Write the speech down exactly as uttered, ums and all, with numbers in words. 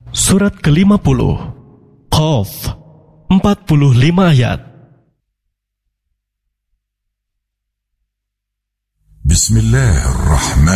Surat kelima puluh, Qaf, empat puluh lima ayat. Bismillahirrahmanirrahim.